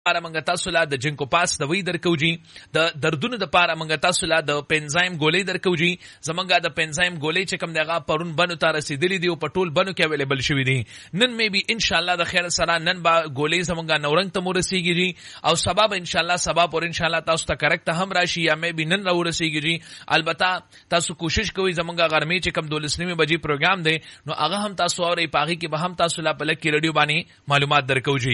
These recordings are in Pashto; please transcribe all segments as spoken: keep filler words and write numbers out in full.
پاره منګه تاسو لا د جنکو پاس د وی درکو جی د دردونو د پاره منګه تاسو لا د پنزایم ګولې درکو جی زمونږه د پنزایم ګولې چې کوم دغه پرون بنو ته رسیدلې دی او په ټول بنو کې اویلیبل شوی دی نن مې بي ان شاء الله د خیر سره نن با ګولې زمونږه نورنګ ته ورسیږي جی او سبب ان شاء الله سبب اور ان شاء الله تاسو ته کریکټ هم راشي یا مې بي نن ورسیږي جی البته تاسو کوشش کوئ زمونږه غرمې چې کوم دولسنیمه بجې پروګرام دی نو هغه هم تاسو اوري پاغي کې به هم تاسو لا په لکه رادیو باندې معلومات درکو جی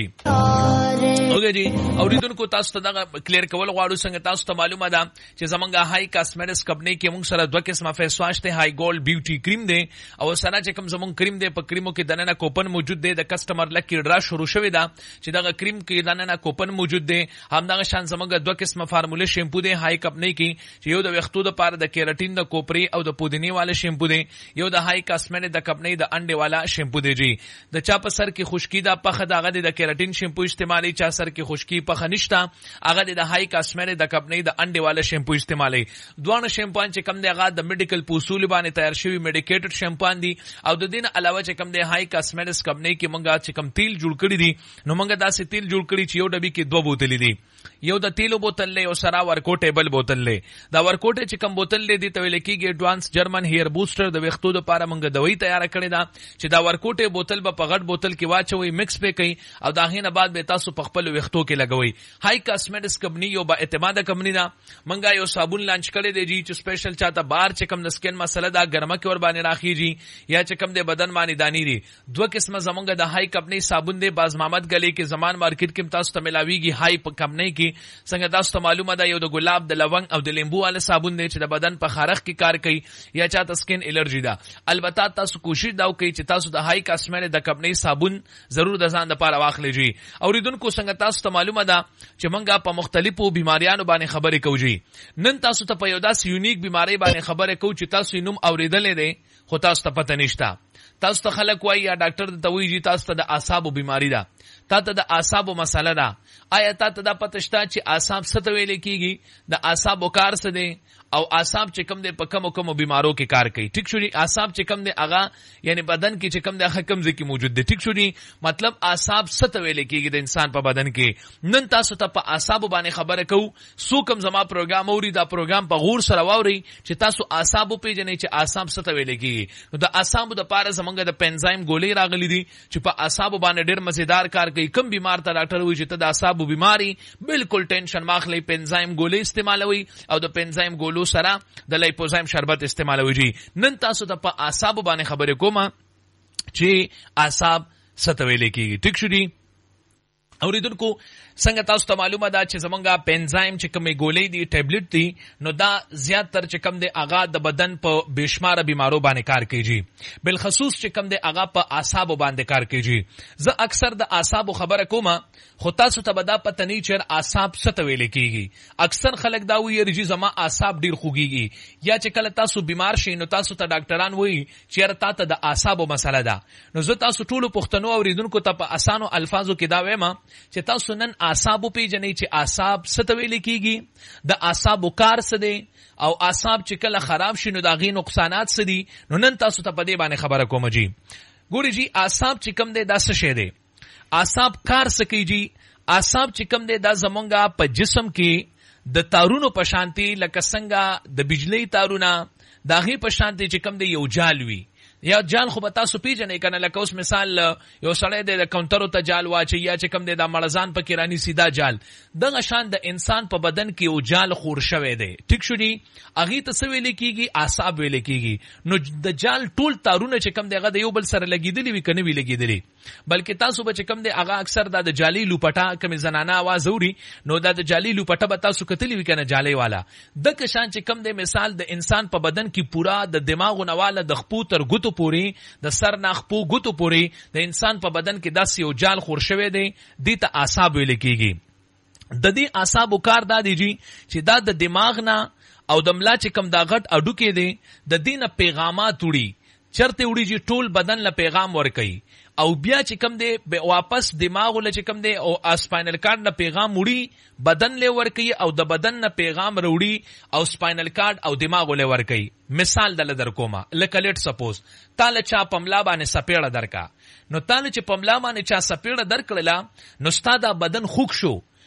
اوګه جی اوریدونکو تاسو ته دا کلیر کول غواړو څنګه تاسو ته معلومه ده چې زمونږه هاي کاسمیټکس کمپنی کې موږ سره دوه قسمه فیس واش ته هاي ګولډ بیوټي کریم دی او سره چې کوم زمونږ کریم دی په کریمو کې دننه کوپن موجود دی د کسٹمر لکی ډرا شروع شوی دا چې دا کریم کې دننه کوپن موجود دی همدغه شان زمونږه دوه قسمه فارموله شیمپو دی هاي کمپنی کې چې یو د وختو د پاره د کیراټین د کوپری او د پودینی والا شیمپو دی یو د هاي کاسمیټک د کمپنی د انډه والا شیمپو دی جی د چا په سر کې خشکی دا پخه دغه د کیراټین شیمپو استعمالي چا سر کې خشکی په خنشتا هغه د هاي کاسمیټک د کمپنی د انډه والا شیمپو استعمالي دوه شیمپوان چې کم دی هغه د میډیکل پوسول باندې تیار شوی میډیکیټډ شیمپوان دي او د دین علاوه چې کم دی هاي کاسمیټکس کمپنی کې مونږه چې کم تیل جوړ کړی دي نو مونږه داسې تیل جوړ کړی چې یو ډبي کې دوه بوتلې دي یو د تیلو بوتل له او سرا ورکوټیبل بوتل له دا ورکوټه چې کم بوتل له دي ته ویل کېږي ایڈوانس جرمن هیر بوستر د وختو د پاره مونږه دوی تیار کړی دا چې دا ورکوټه بوتل په غټ بوتل کې واچوي مکس په کوي او دا غینه بعد به تاسو په خپل وختو کې لګوي هاي کاسمیټکس کمپنی یو با اعتماده کمپنی دا مونږه یو صابون لانچ کړی دی جی چې سپیشل چاته بار چې کم د سکن مسله دا ګرمه کې ور باندې راخیږي یا چې کم د بدن باندې دانی دي دوه قسمه زمونږه د هاي کمپنی صابون دی باز محمد گلی کې زمان مارکیټ کې تاسو ته ملاویږي هاي په کمپنی کې څنګه تاسو ته معلومه ده یو د ګلاب د لونګ او د لیمبو والا صابون دی چې د بدن په خارخ کې کار کوي یا چاته سکن الرجی ده البته تاسو کوشش دا وکړئ چې تاسو د هاي کاسمیټک د کمپنی صابون ضرور د ځان لپاره واخلئ جی اوریدونکو څنګه تاسو ته معلومه ده چې مونږه په مختلفو بیماریانو باندې خبرې کوو جی نن تاسو ته په یو داسې یونیک بیماری باندې خبرې کوو چې تاسو یې نوم اوریدلې دی خو تاسو ته پته نشته تاسو ته خلک وایي یا ډاکټر ته وایي چې تاسو ته د اعصابو بیماری ده تا ته د اعصابو مسله ده آیا تا ته دا پته شته چې اعصاب څه ته ویل کېږي د اعصابو کار څه دی او اعصاب چې کوم دی په کومو کومو بیمارو کې کار کوي ټیک شو دي اعصاب چې کوم دی هغه یعنی بدن کې چې کوم دی هغه کوم ځای کې موجود دی ټیک شو دي مطلب اعصاب څه ته ویل کېږي د انسان په بدن کې نن تاسو ته په اعصابو باندې خبره کوو سو کوم زما پروګرام اوري دا پروګرام په غور سره واوري چې تاسو اعصابو پیژنئ چې اعصاب څه ته ویل کېږي نو د اعصابو د پاره زمونږ د پنزایم ګولې راغلي دي چې په اعصابو باندې ډېر مزیدار کار کوي کم بیمار ته ډاکټر وایي چې ته د اعصابو بیماری بالکل ټینشن ماخلی پنزایم ګولې استعمالوي او د پنزایم ګولو سره د لایپوزایم شربت استعمالوي جی نن تاسو ته په اعصاب باندې خبرې کوم چې اعصاب څه ته ویل کېږي ټیک شو دي اوریدونکو څنګه تاسو ته معلومه ده چې زمونږه پنزایم چې کومې ګولې دي ټیبلټ دي نو دا زیات تر چې کوم دی اغا د بدن په بشماره بیمارو باندې کار کوي بالخصوص چې کوم دی اغا په اعصاب باندې کار کوي زه اکثر د اعصاب خبره کوم خو تاسو ته به دا پته نه چیر اعصاب څه ته ویل کېږي اکثر خلک دا وایي چې زما اعصاب ډیر خوږيږي یا چې کله تاسو بیمار شئ نو تاسو ته ډاکټران وایي چې تا ته د اعصابو مسله ده نو زه تاسو ټول پښتنو اوریدونکو ته په اسانو الفاظو کې دا وایم چې تاسو نن اعصابو پیژنئ چې اعصاب څه ته ویل کېږي د اعصابو کار څه دی او اعصاب چې کله خراب شي نو د هغې نقصانات څه دي نو نن تاسو ته په دې باندې خبره کوم جی ګورئ جی اعصاب چې کوم دی دا څه شی دی اعصاب کار څه کوي جی اعصاب چې کوم دی دا زمونږه په جسم کې د تارونو په شانتي لکه څنګه د بجلی تارونه د هغې په شانتي چې کوم دی یو جال وي یا جال خو به تاسو پیژنئ کنه لکه اوس مثال یو سړی دی د کاونټرو ته جال واچي یا چې کوم دی د مړزان پکې رانیسي دا جال دغه شان د انسان په بدن کې یو جال خور شوی دی ټیک شو دي هغې ته څه ویل کېږي اعصاب ویل کېږي نو د جال ټول تارونه چې کوم دی هغه د یو بل سره لګېدلي وي که نه وي لګېدلي بلکې تاسو به چې کوم دی هغه اکثر دا د جالۍ لوپټه کومې زنانه اواز اوري نو دا د جالۍ لوپټه به تاسو کتلي وي که نه جالۍ والا دغه شان چې کوم دی مثال د انسان په بدن کې پورا د دماغو نه واله د خپو تر ګوتو پوری د سر نه خپو ګوتو پوری د انسان په بدن کې داسې یو جال خور شوی دی دې ته اعصاب ویل کېږي د دې اعصابو کار دا دی جی چې دا د دماغ نه او د ملا چې کوم دا غټ اډوکې دی د دې نه پیغامات وړي چرته وړي چې ټول بدن له پیغام ورکوي او بیا چې کوم دی واپس دماغ له چې کوم دی او اسپاینل کارډ نه پیغام وړي بدن له ورکوي او د بدن نه پیغام وروړي او سپاینل کارډ او دماغ له ورکوي مثال دل در کومه لکه لیټ سپوز تاله چا پملا باندې سپېړه درکا نو تاله چې پملا باندې چا سپېړه درکړله نو ستا دا بدن خوږ شو